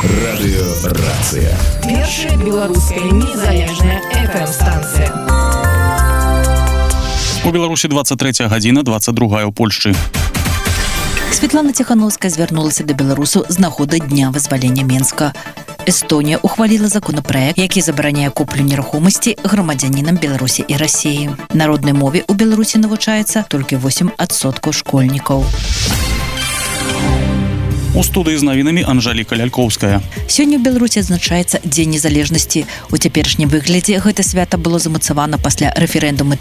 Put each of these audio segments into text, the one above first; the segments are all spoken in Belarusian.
Радыёрацыя. Першая беларуская незалежная FM-станцыя. У Беларусі 23 гадзіна, 22 ў Польшчы. Святлана Тихановская звярнулася да беларусаў з нагоды дня вызвалення Менска. Эстонія ухваліла законопроект, які забараняе куплю нерухомасці грамадзянінам Беларусі і Расіі. Народнай мове ў Беларусі навучаецца толькі 8% школьнікаў. У студыі з навінамі Анжаліка Лялькоўская. Сёння ў Беларусі адзначаецца Дзень незалежнасці. У цяперашнім выглядзе гэта свята было замацавана пасля рэферэндуму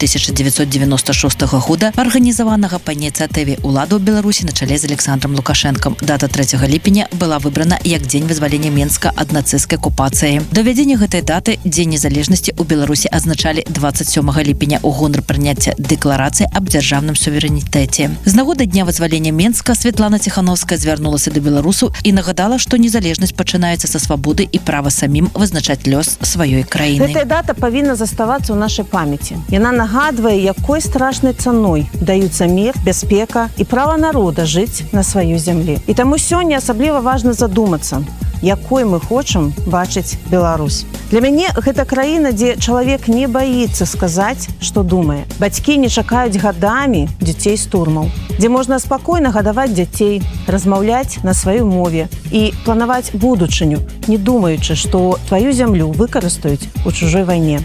1996 года, арганізаванага па ініцыятыве ўладаў Беларусі на чале з Александром Лукашэнкам. Дата 3 ліпеня была выбрана як Дзень вызвалення Менска ад нацысцкай акупацыі. Да ўвядзення гэтай даты Дзень незалежнасці ў Беларусі адзначалі 27 ліпеня ў гонар прыняцця дэкларацыі аб дзяржаўным суверэнітэце. З нагоды дня вызвалення Менска Святлана Тихановская звярнулася да беларусаў і нагадала, што незалежнасць пачынаецца са свабоды і права самім вызначаць лёс сваёй краіны. Гэтая дата павінна заставацца ў нашай памяці. Яна нагадвае, якой страшнай цаной даюцца мір, бяспека і права народа жыць на сваёй зямлі. І таму сёння асабліва важна задумацца, якой мы хочам бачыць Беларусь. Для мяне гэта краіна, дзе чалавек не баіцца сказаць, што думае. Бацькі не чакаюць гадамі дзяцей з турмаў, дзе можна спакойна гадаваць дзяцей, размаўляць на сваёй мове і планаваць будучыню, не думаючы, што тваю зямлю выкарыстаюць у чужой вайне.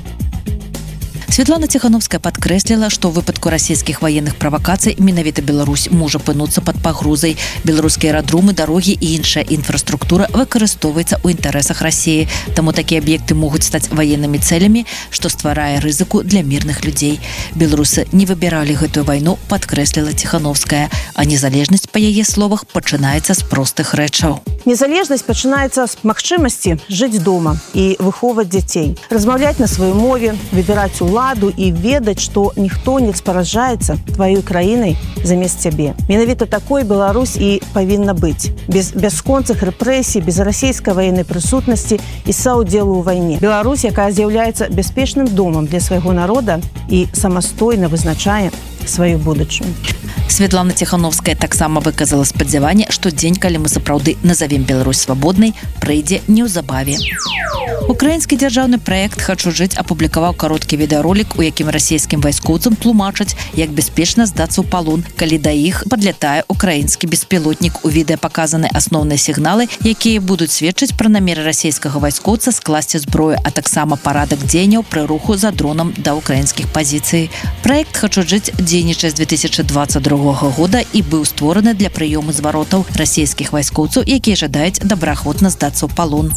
Святлана Тихановская падкрэсліла, што ў выпадку расійскіх ваенных правакацый менавіта Беларусь можа апынуцца пад пагрозай. Беларускія аэрадромы, дарогі і іншая інфраструктура выкарыстоўваецца ў інтарэсах Расіі. Таму такія аб'екты могуць стаць ваеннымі цэлямі, што стварае рызыку для мірных людзей. Беларусы не выбіралі гэтую вайну, падкрэсліла Тихановская, а незалежнасць, па яе словах, пачынаецца з простых рэчаў. Незалежнасць пачынаецца з магчымасці жыць дома і выхоўваць дзяцей, размаўляць на сваёй мове, выбіраць уладу і ведаць, што ніхто не спараджаецца тваёй краінай замест цябе. Менавіта такой Беларусь і павінна быць. Без бясконцых рэпрэсій, без расійскай ваеннай прысутнасці і саўдзелу ў вайне. Беларусь, якая з'яўляецца бяспечным домам для свайго народа і самастойна вызначае сваю будучыню. Святлана Тихановская таксама выказала спадзяванне, што дзень, калі мы сапраўды назавем Беларусь свабоднай, прыйдзе неўзабаве. Украінскі дзяржаўны праект «Хачу жыць» апублікаваў кароткі відэаролік, у якім расійскім вайскоўцам тлумачаць, як бяспечна здацца ў палон, калі да іх падлятае украінскі беспілотнік. У відэа паказаны асноўныя сігналы, якія будуць сведчыць пра намеры расійскага вайскоўца скласці зброю, а таксама парадак дзеянняў пры руху за дронам да украінскіх пазіцый. Праект «Хачу жыць» дзейнічае з 2022 года і быў створаны для прыёму зваротаў расійскіх вайскоўцаў, якія жадаюць добраахвотна здацца ў палон.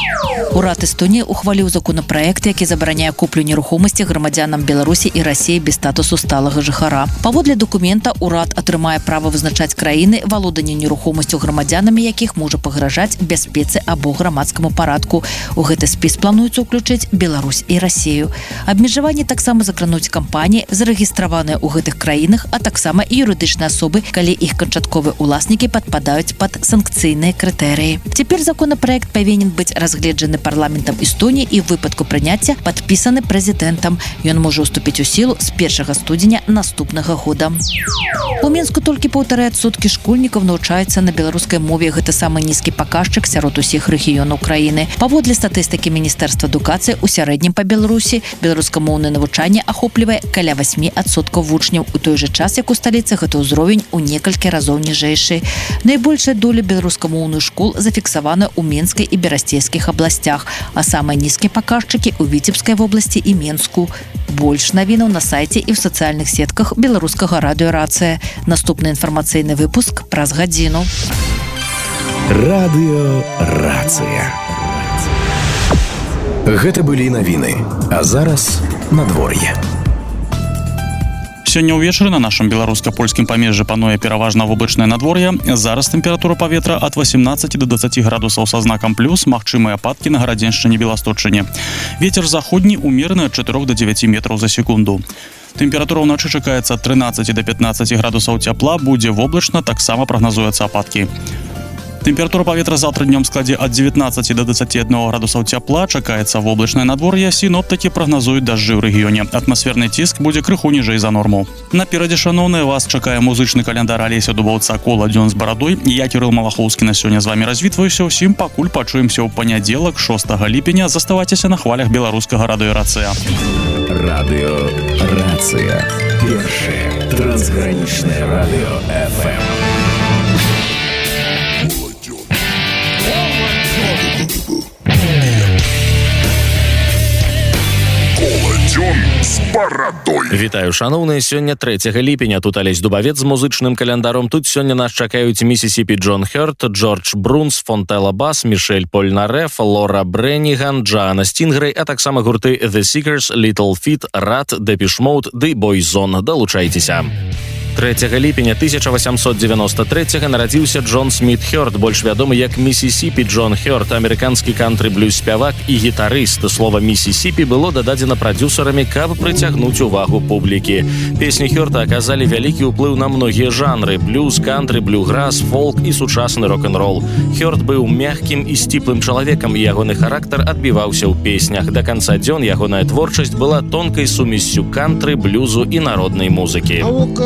Урад Эстонії ухваліў законопроект, які забараняе куплю нерухомасці грамадзянам Беларусі і Расіі без статусу сталага жыхара. Паводле документа урад атрымае права вызначаць краіны, валоданне нерухомасцю грамадзянамі якіх можа пагражаць бяспецы або грамадскаму парадку. У гэты спіс плануецца ўключыць Беларусь і Расію. Абмежаванні таксама закрануць кампаніі, зарэгістраваныя ў гэтых краінах, а таксама і юрыдычныя асобы, калі іх канчатковыя уласнікі падпадаюць пад санкцыйныя крытэрыі. Цяпер законопроект павінен быць разгледжаны парламентам Эстонії і в выпадку прыняцця падпісаны прэзідэнтам. Ён можа ўступіць у сілу з 1 студзеня наступнага года. У Менску толькі 1,5% школьнікаў навучаюцца на беларускай мове. Гэта самы нізкі паказчык сярод усіх рэгіёнаў краіны. Паводле статыстыкі Міністэрства адукацыі, у сярэднім па Беларусі беларускамоўнае навучанне ахоплівае каля 8% вучняў. У той жа час, як у сталіцы, гэта ўзровень у некалькі разоў ніжэйшы. Найбольшая доля беларускамоўных школ зафіксавана ў Менскай і Берасцейскіх абласцях, а самыя нізкія паказчыкі ў Віцебскай вобласці і Менску. Больш навінаў на сайце і ў сацыяльных сетках беларускага радыёрацыя. Наступны інфармацыйны выпуск праз гадзіну. Радыёрацыя. Гэта былі навіны, а зараз надвор'е. Сёння ўвечары на нашым беларуска-польскім памежжы пануе пераважна воблачнае надвор'е. Зараз тэмпература паветра ад 18 до 20 градусаў са знакам плюс, магчымыя ападкі на Гарадзеншчыне, Беласточчыне. Вецер заходні умераны ад 4 до 9 метраў за секунду. Тэмпература ўначы чакаецца ад 13 до 15 градусаў цяпла, будзе воблачна, таксама прагназуюцца ападкі. Тэмпература паветра заўтра днём складзе ад 19 до 21 градусаў цяпла, чакаецца воблачнае надвор'е, сіноптыкі прагназуюць дажджы ў рэгіёне. Атмасферны ціск будзе крыху ніжэй за норму. Наперадзе, шаноўныя, вас чакае музычны каляндар Алеся Дубаўца «Кола дзён з барадой». Я, Кірыл Малахоўскі, на сёння з вамі развітваюся. Усім пакуль пачуемся ў панядзелак, 6 ліпеня. Заставайцеся на хвалях беларускага радыё «Рацыя». Радыё «Рацыя». Першае трансгранічнае радыё FM. Вітаю, шаноўныя, сёння 3 ліпеня. Тут Алесь Дубавец з музычным календаром. Тут сёння нас чакаюць Миссисипи Джон Хёрд, Джордж Брунс, Фонтелла Бас, Мишель Польнарэф, Лора Брэнніган, Джоанна Стінгрэй, а таксама гурты The Seekers, Little Feat, Rat, Depeche Mode ды Boyzone. Далучайцеся. 3 ліпеня 1893 нарадзіўся Джон Сміт Хёрд, больш вядомы як Миссисипи Джон Хёрд, амерыканскі кантры-блюз-спявак і гітарыст. Слова «Миссисипи» было дададзена прадзюсарамі, каб прыцягнуць увагу публікі. Песні Хёрда аказалі вялікі ўплыў на многія жанры: блюз, кантры, блюграс, фолк і сучасны рок-н-рол. Хёрд быў мяккім і сціплым чалавекам, і ягоны характар адбіваўся ў песнях. Да канца дзён ягоная творчасць была тонкай сумессю кантры, блюзу і народнай музыкі.